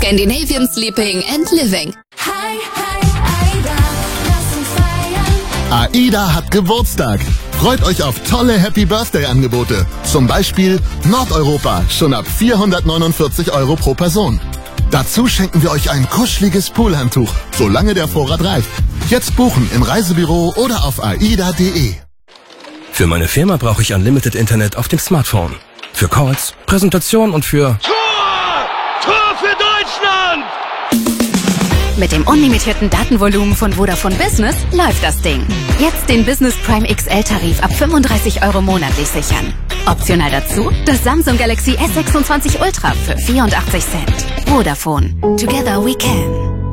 Scandinavian Sleeping and Living. AIDA hat Geburtstag. Freut euch auf tolle Happy-Birthday-Angebote. Zum Beispiel Nordeuropa, schon ab 449 € pro Person. Dazu schenken wir euch ein kuscheliges Poolhandtuch, solange der Vorrat reicht. Jetzt buchen im Reisebüro oder auf aida.de. Für meine Firma brauche ich Unlimited Internet auf dem Smartphone. Für Calls, Präsentation und für... Tor für Deutschland! Mit dem unlimitierten Datenvolumen von Vodafone Business läuft das Ding. Jetzt den Business Prime XL-Tarif ab 35 € monatlich sichern. Optional dazu das Samsung Galaxy S26 Ultra für 84 Cent. Vodafone. Together we can.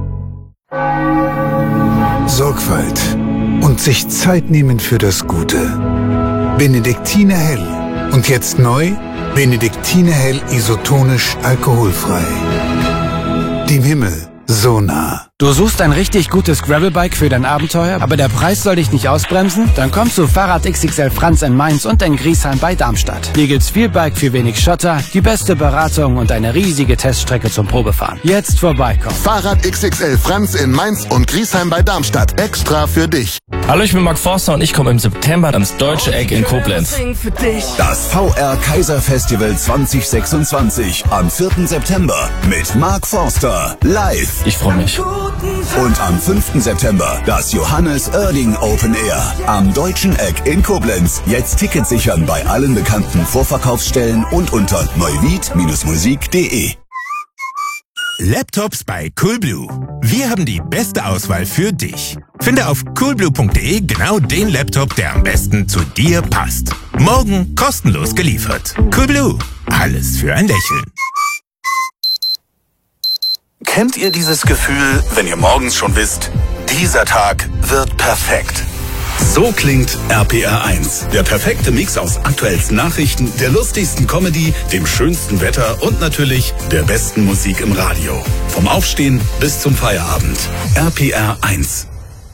Sorgfalt und sich Zeit nehmen für das Gute. Benediktiner Hell. Und jetzt neu, Benediktiner Hell isotonisch alkoholfrei. Dem Himmel so nah. Du suchst ein richtig gutes Gravelbike für dein Abenteuer, aber der Preis soll dich nicht ausbremsen? Dann komm zu Fahrrad XXL Franz in Mainz und in Griesheim bei Darmstadt. Hier gibt's viel Bike für wenig Schotter, die beste Beratung und eine riesige Teststrecke zum Probefahren. Jetzt vorbeikommen. Fahrrad XXL Franz in Mainz und Griesheim bei Darmstadt. Extra für dich. Hallo, ich bin Mark Forster und ich komme im September ans Deutsche Eck in Koblenz. Das VR Kaiser Festival 2026 am 4. September mit Mark Forster live. Ich freue mich. Und am 5. September das Johannes Oerding Open Air am Deutschen Eck in Koblenz. Jetzt Tickets sichern bei allen bekannten Vorverkaufsstellen und unter neuwied-musik.de. Laptops bei Coolblue. Wir haben die beste Auswahl für dich. Finde auf coolblue.de genau den Laptop, der am besten zu dir passt. Morgen kostenlos geliefert. Coolblue. Alles für ein Lächeln. Kennt ihr dieses Gefühl, wenn ihr morgens schon wisst, dieser Tag wird perfekt? So klingt RPR1. Der perfekte Mix aus aktuellsten Nachrichten, der lustigsten Comedy, dem schönsten Wetter und natürlich der besten Musik im Radio. Vom Aufstehen bis zum Feierabend. RPR1.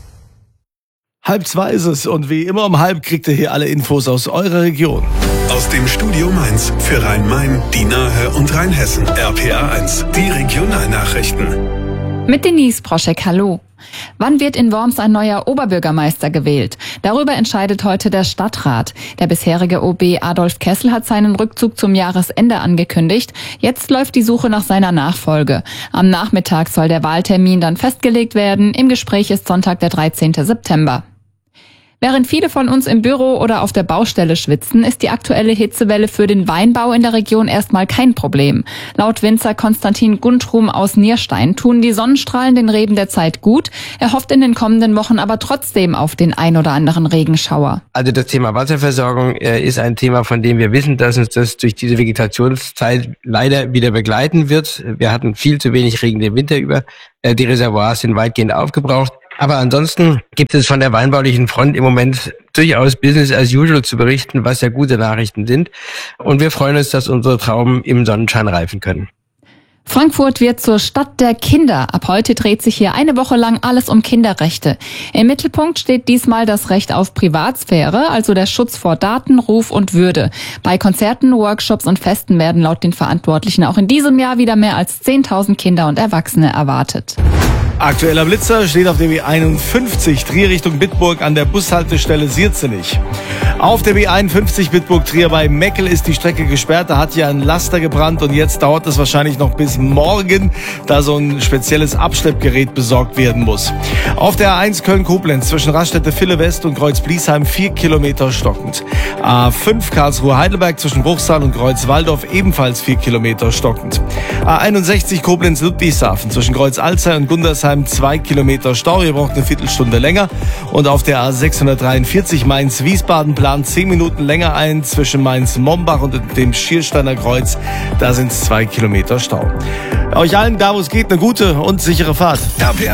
1:30 ist es und wie immer um 1:30 kriegt ihr hier alle Infos aus eurer Region. Aus dem Studio Mainz für Rhein-Main, die Nahe und Rheinhessen. RPR1, die Regionalnachrichten. Mit Denise Proschek, hallo. Wann wird in Worms ein neuer Oberbürgermeister gewählt? Darüber entscheidet heute der Stadtrat. Der bisherige OB Adolf Kessel hat seinen Rückzug zum Jahresende angekündigt. Jetzt läuft die Suche nach seiner Nachfolge. Am Nachmittag soll der Wahltermin dann festgelegt werden. Im Gespräch ist Sonntag, der 13. September. Während viele von uns im Büro oder auf der Baustelle schwitzen, ist die aktuelle Hitzewelle für den Weinbau in der Region erstmal kein Problem. Laut Winzer Konstantin Guntrum aus Nierstein tun die Sonnenstrahlen den Reben der Zeit gut. Er hofft in den kommenden Wochen aber trotzdem auf den ein oder anderen Regenschauer. Also das Thema Wasserversorgung ist ein Thema, von dem wir wissen, dass uns das durch diese Vegetationszeit leider wieder begleiten wird. Wir hatten viel zu wenig Regen den Winter über. Die Reservoirs sind weitgehend aufgebraucht. Aber ansonsten gibt es von der weinbaulichen Front im Moment durchaus Business as usual zu berichten, was ja gute Nachrichten sind. Und wir freuen uns, dass unsere Trauben im Sonnenschein reifen können. Frankfurt wird zur Stadt der Kinder. Ab heute dreht sich hier eine Woche lang alles um Kinderrechte. Im Mittelpunkt steht diesmal das Recht auf Privatsphäre, also der Schutz vor Daten, Ruf und Würde. Bei Konzerten, Workshops und Festen werden laut den Verantwortlichen auch in diesem Jahr wieder mehr als 10.000 Kinder und Erwachsene erwartet. Aktueller Blitzer steht auf der B51 Trier Richtung Bitburg an der Bushaltestelle Sierzenich. Auf der B51 Bitburg-Trier bei Meckel ist die Strecke gesperrt. Da hat ja ein Laster gebrannt und jetzt dauert es wahrscheinlich noch bis morgen, da so ein spezielles Abschleppgerät besorgt werden muss. Auf der A1 Köln-Koblenz zwischen Raststätte-Ville West und Kreuz-Bliesheim 4 Kilometer stockend. A5 Karlsruhe-Heidelberg zwischen Bruchsal und Kreuz-Walldorf ebenfalls 4 Kilometer stockend. A61 Koblenz-Ludwigshafen zwischen Kreuz-Alzey und Gundersheim 2 Kilometer Stau. Ihr braucht eine Viertelstunde länger. Und auf der A643 Mainz-Wiesbaden plant 10 Minuten länger ein zwischen Mainz-Mombach und dem Schiersteiner Kreuz. Da sind es 2 Kilometer Stau. Euch allen, da wo es geht, eine gute und sichere Fahrt.